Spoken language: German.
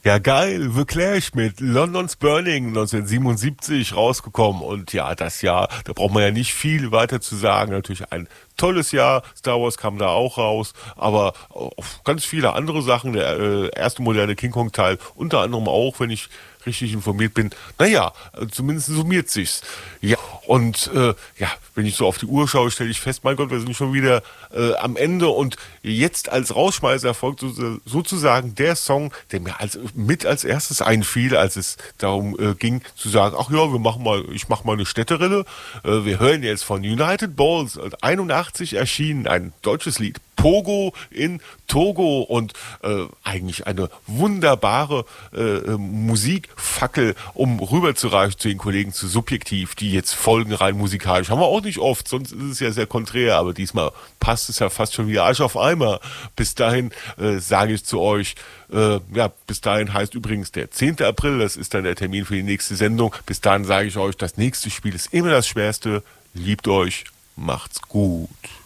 Ja, geil, The Clash mit London's Burning 1977 rausgekommen. Und ja, das Jahr, da braucht man ja nicht viel weiter zu sagen. Natürlich ein tolles Jahr. Star Wars kam da auch raus, aber auch ganz viele andere Sachen. Der erste moderne King Kong Teil, unter anderem auch, wenn ich richtig informiert bin. Naja, zumindest summiert sich's. Ja, und ja, wenn ich so auf die Uhr schaue, stelle ich fest, mein Gott, wir sind schon wieder am Ende. Und jetzt als Rausschmeißer folgt sozusagen der Song, der mir als erstes einfiel, als es darum ging zu sagen, ach ja, ich mache mal eine Städterille. Wir hören jetzt von United Balls, 81 erschienen, ein deutsches Lied. Pogo in Togo und eigentlich eine wunderbare Musikfackel, um rüberzureichen zu den Kollegen zu Subjektiv, die jetzt folgen rein musikalisch. Haben wir auch nicht oft, sonst ist es ja sehr konträr, aber diesmal passt es ja fast schon wie Arsch auf Eimer. Bis dahin sage ich zu euch, ja, bis dahin heißt übrigens der 10. April, das ist dann der Termin für die nächste Sendung. Bis dahin sage ich euch, das nächste Spiel ist immer das Schwerste. Liebt euch, macht's gut.